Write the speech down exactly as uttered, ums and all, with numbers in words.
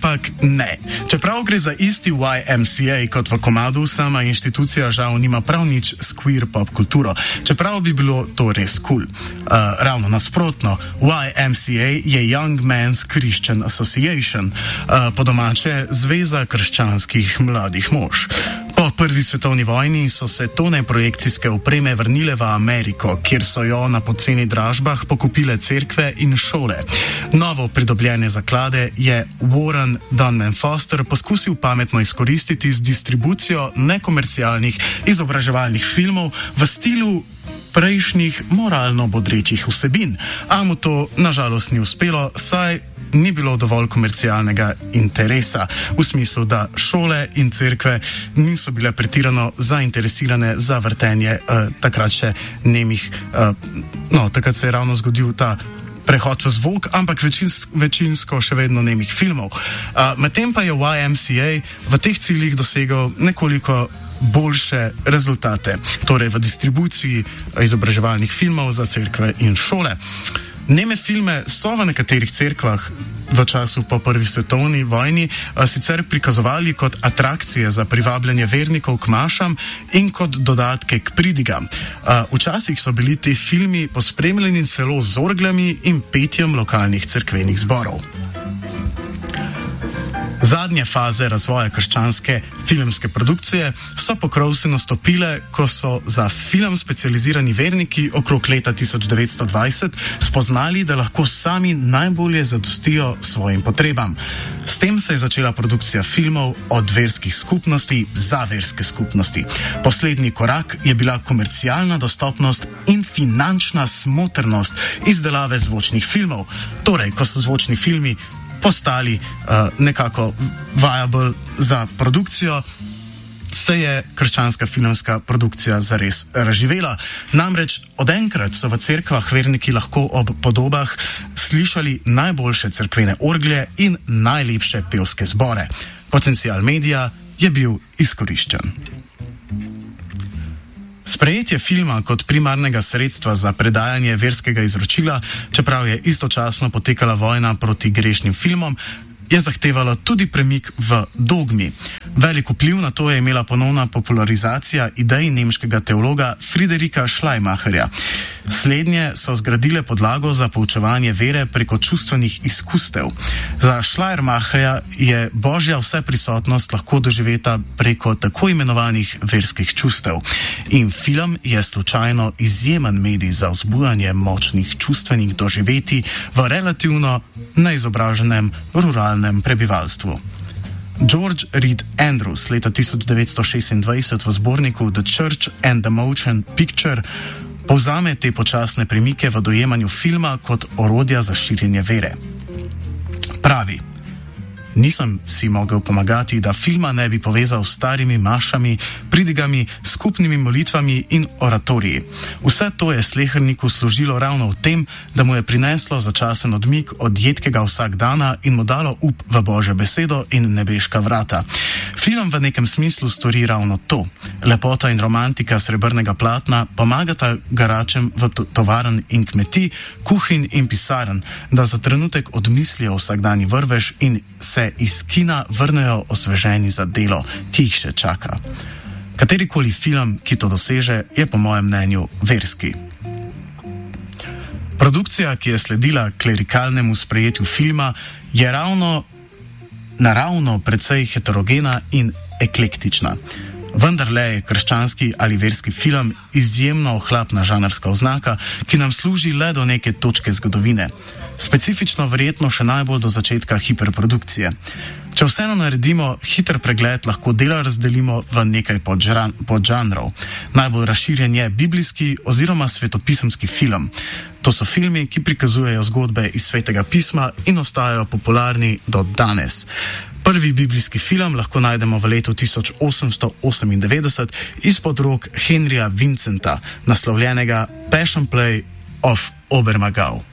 Ampak ne. Čeprav gre za isti Y M C A kot v komadu, sama inštitucija žal nima prav nič s queer pop kulturo. Čeprav bi bilo to res kul. Cool. Uh, ravno nasprotno, Y M C A je Young Men's Christian Association, uh, po domače Zveza krščanskih mladih mož. Po prvi svetovni vojni so se tone projekcijske opreme vrnile v Ameriko, kjer so jo na poceni dražbah pokupile cerkve in šole. Novo pridobljene zaklade je Warren Dunman Foster poskusil pametno izkoristiti z distribucijo nekomercialnih izobraževalnih filmov v stilu prejšnjih moralno bodrečih vsebin, a mu to nažalost ni uspelo, saj ni bilo dovolj komercialnega interesa, v smislu, da šole in cerkve niso bile pretirano zainteresirane za vrtenje uh, takrat še nemih, uh, no, takrat se je ravno zgodil ta prehod v zvok, ampak večins, večinsko še vedno nemih filmov. Uh, medtem pa je Y M C A v teh ciljih dosegel nekoliko boljše rezultate, torej v distribuciji izobraževalnih filmov za cerkve in šole. Neme filme so v nekaterih cerkvah v času po prvi svetovni vojni a, sicer prikazovali kot atrakcije za privabljanje vernikov k mašam in kot dodatke k pridigam. A, včasih so bili ti filmi pospremljeni celo z orglami in petjem lokalnih cerkvenih zborov. Zadnje faze razvoja krščanske filmske produkcije so po Krowsu nastopile, ko so za film specializirani verniki okrog leta tisoč devetsto dvajset spoznali, da lahko sami najbolje zadostijo svojim potrebam. S tem se je začela produkcija filmov od verskih skupnosti za verske skupnosti. Poslednji korak je bila komercialna dostopnost in finančna smotrnost izdelave zvočnih filmov. Torej, ko so zvočni filmi postali uh, nekako viable za produkcijo, se je krščanska filmska produkcija zares razživela. Namreč odenkrat so v cerkvah verniki lahko ob podobah slišali najboljše cerkvene orglje in najlepše pevske zbore. Potencial medija je bil izkoriščen. Sprejetje filma kot primarnega sredstva za predajanje verskega izročila, čeprav je istočasno potekala vojna proti grešnim filmom, je zahtevalo tudi premik v dogmi. Velik vpliv na to je imela ponovna popularizacija idej nemškega teologa Friederika Schleiermacherja. Slednje so zgradile podlago za poučevanje vere preko čustvenih izkustev. Za Schleiermacherja je božja vseprisotnost lahko doživeta preko tako imenovanih verskih čustev. In film je slučajno izjemen medij za vzbujanje močnih čustvenih doživetij v relativno neizobraženem ruralnem prebivalstvu. George Reed Andrews leta tisoč devetsto šestindvajset v zborniku The Church and the Motion Picture povzame te počasne premike v dojemanju filma kot orodja za širjenje vere. Pravi: nisem si mogel pomagati, da filma ne bi povezal s starimi mašami, pridigami, skupnimi molitvami in oratoriji. Vse to je sleherniku služilo ravno v tem, da mu je prineslo začasen odmik od jedkega vsakdana in mu dalo up v Božjo besedo in nebeška vrata. Film v nekem smislu stori ravno to. Lepota in romantika srebrnega platna pomagata garačem v to tovarn in kmetij, kuhinj in pisarn, da za trenutek odmislijo vsakdanji vrvež in se iz kina vrnejo osveženi za delo, ki jih še čaka. Katerikoli film, ki to doseže, je po mojem mnenju verski. Produkcija, ki je sledila klerikalnemu sprejetju filma, je ravno naravno precej heterogena in eklektična. Vendarle je krščanski ali verski film izjemno ohlapna žanrska oznaka, ki nam služi le do neke točke zgodovine. Specifično verjetno še najbolj do začetka hiperprodukcije. Če vseeno naredimo hiter pregled, lahko dela razdelimo v nekaj podžanrov. Najbolj razširjen je biblijski oziroma svetopisemski film. To so filmi, ki prikazujejo zgodbe iz svetega pisma in ostajajo popularni do danes. Prvi biblijski film lahko najdemo v letu tisoč osemsto osemindevetdeset izpod rok Henryja Vincenta, naslovljenega Passion Play of Obermagau.